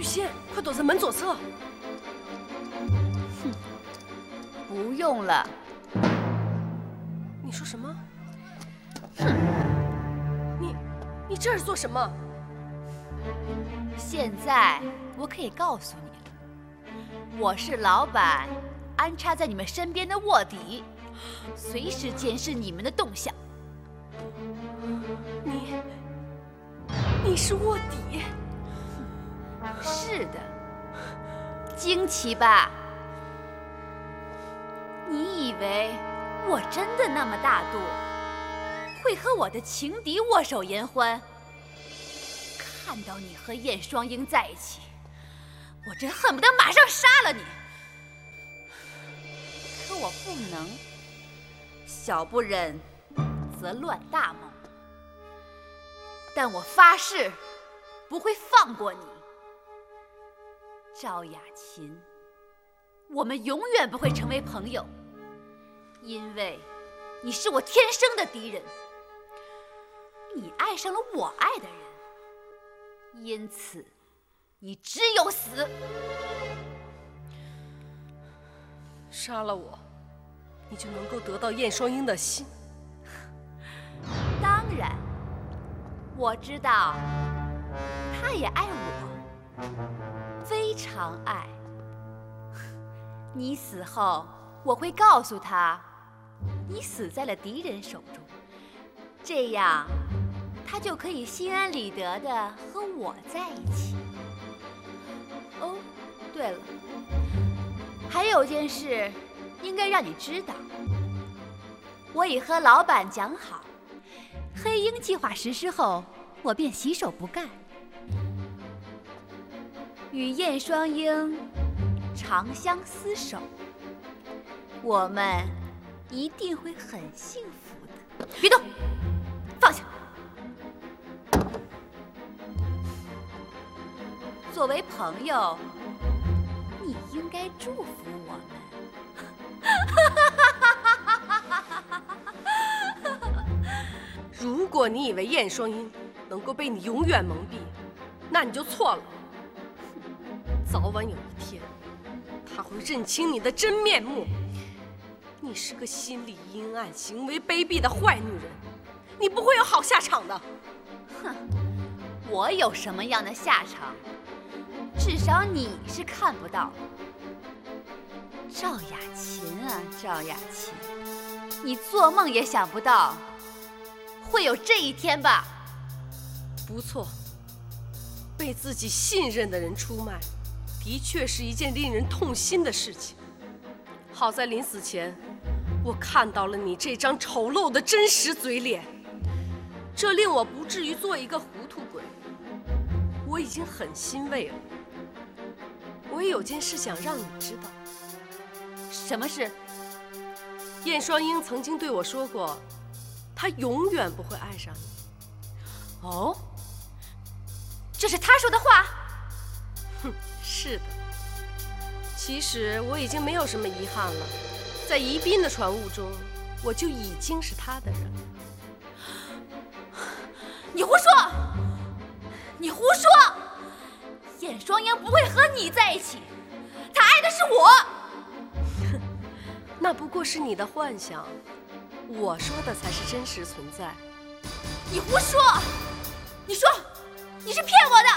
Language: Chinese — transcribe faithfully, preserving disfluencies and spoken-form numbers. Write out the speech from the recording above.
仙，快躲在门左侧。 哼，不用了。 你说什么？ 哼， 你你这是做什么？ 现在我可以告诉你了，我是老板安插在你们身边的卧底，随时监视你们的动向。 你你是卧底？ 是的，惊奇吧？你以为我真的那么大度，会和我的情敌握手言欢？看到你和燕双鹰在一起，我真恨不得马上杀了你。可我不能，小不忍则乱大谋。但我发誓，不会放过你。赵雅琴，我们永远不会成为朋友，因为你是我天生的敌人。你爱上了我爱的人，因此你只有死。 杀了我，你就能够得到燕双鹰的心。 当然，我知道他也爱我，非常爱。你死后，我会告诉他，你死在了敌人手中，这样他就可以心安理得地和我在一起。哦，对了，还有件事应该让你知道，我已和老板讲好，黑鹰计划实施后，我便洗手不干，与燕双鹰长相厮守，我们一定会很幸福的。别动，放下。作为朋友，你应该祝福我们。 如果你以为燕双鹰能够被你永远蒙蔽，那你就错了。早晚有一天，他会认清你的真面目。你是个心理阴暗、行为卑鄙的坏女人，你不会有好下场的。 哼，我有什么样的下场，至少你是看不到。赵雅琴啊，赵雅琴，你做梦也想不到会有这一天吧？ 不错，被自己信任的人出卖，的确是一件令人痛心的事情。好在临死前，我看到了你这张丑陋的真实嘴脸，这令我不至于做一个糊涂鬼。我已经很欣慰了。我也有件事想让你知道。 什么事？ 燕双鹰曾经对我说过，他永远不会爱上你。 哦，这是他说的话？ 哼，是的。其实我已经没有什么遗憾了，在宜宾的船务中，我就已经是他的人了。 你胡说！你胡说！燕双鹰不会和你在一起，他爱的是我。 那不过是你的幻想，我说的才是真实存在。 你胡说！你说，你是骗我的！